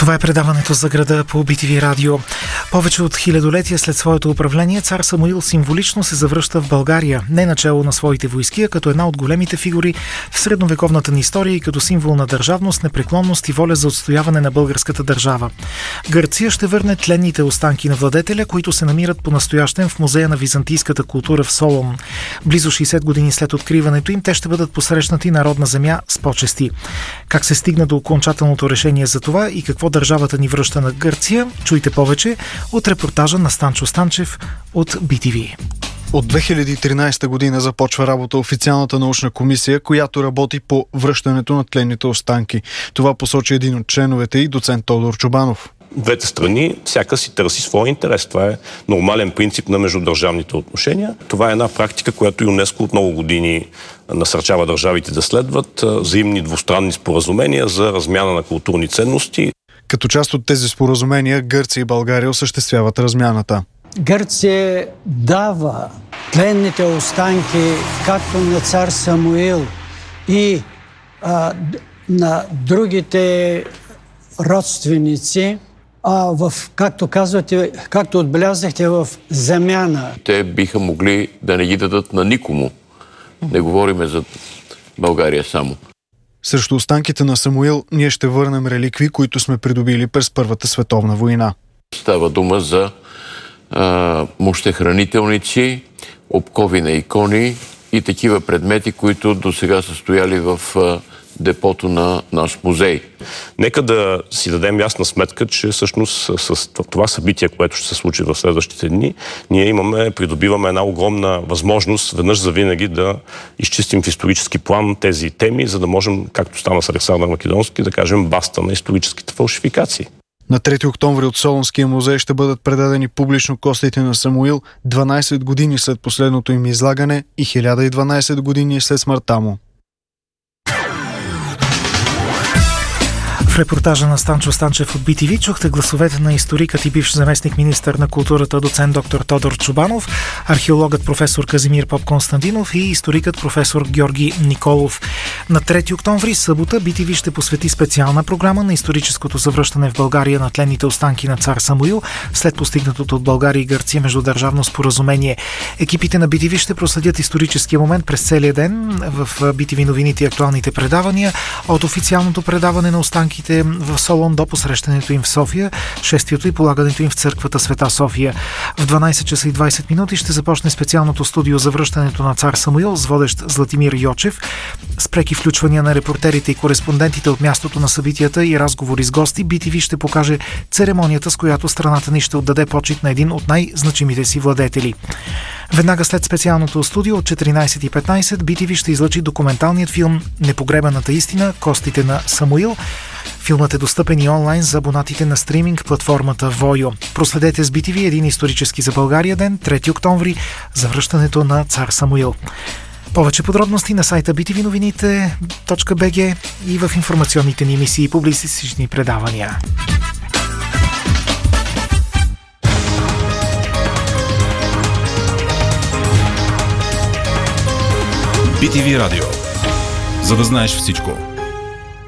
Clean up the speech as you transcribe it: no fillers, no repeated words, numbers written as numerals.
Това е предаването за града по BTV радио. Повече от хилядолетия след своето управление, цар Самуил символично се завръща в България, не начело на своите войски, а като една от големите фигури в средновековната ни история и като символ на държавност, непреклонност и воля за отстояване на българската държава. Гърция ще върне тленните останки на владетеля, които се намират по-настоящен в музея на византийската култура в Солун. Близо 60 години след откриването им, те ще бъдат посрещнати на родна земя с почести. Как се стигна до окончателното решение за това и какво държавата ни връща на Гърция, чуйте повече от репортажа на Станчо Станчев от BTV. От 2013 година започва работа официалната научна комисия, която работи по връщането на тленните останки. Това посочи един от членовете и доцент Тодор Чобанов. Двете страни всяка си търси своя интерес. Това е нормален принцип на междудържавните отношения. Това е една практика, която ЮНЕСКО от много години насърчава държавите да следват. Взаимни двустранни споразумения за размяна на културни ценности. Като част от тези споразумения, Гърция и България осъществяват размяната. Гърция дава тленните останки както на цар Самуил и на другите родственици, както казвате, както отбелязахте, в замяна. Те биха могли да не ги дадат на никому. Не говориме за България само. Срещу останките на Самуил ние ще върнем реликви, които сме придобили през Първата световна война. Става дума за мощехранителници, обкови на икони и такива предмети, които досега са стояли в депото на наш музей. Нека да си дадем ясна сметка, че всъщност с това събитие, което ще се случи в следващите дни, ние придобиваме една огромна възможност веднъж завинаги да изчистим в исторически план тези теми, за да можем, както стана с Александър Македонски, да кажем баста на историческите фалшификации. На 3 октомври от Солунския музей ще бъдат предадени публично костите на Самуил 12 години след последното им излагане и 1012 години след смъртта му. В репортажа на Станчо Станчев от BTV чухте гласовете на историкът и бивш заместник министър на културата доцент доктор Тодор Чобанов, археологът професор Казимир Попконстантинов и историкът професор Георги Николов. На 3 октомври, събота, BTV ще посвети специална програма на историческото завръщане в България на тленните останки на цар Самуил след постигнатото от България и Гърция междудържавно споразумение. Екипите на BTV ще проследят историческия момент през целия ден в BTV новините и актуалните предавания, от официалното предаване на останките в Солун до посрещането им в София, шествието и полагането им в църквата Света София. В 12 часа и 20 минути ще започне специалното студио за връщането на цар Самуил с водещ Златимир Йочев, с преки включвания на репортерите и кореспондентите от мястото на събитията и разговори с гости. BTV ще покаже церемонията, с която страната ни ще отдаде почит на един от най-значимите си владетели. Веднага след специалното студио от 14:15 BTV ще излъчи документалният филм "Непогребаната истина. Костите на Самуил". Филмът е достъпен и онлайн за абонатите на стриминг платформата Voyo. Проследете с BTV един исторически за България ден, 3 октомври, за връщането на цар Самуил. Повече подробности на сайта btvnovinite.bg и в информационните ни емисии и публицистични предавания. BTV радио. За да знаеш всичко.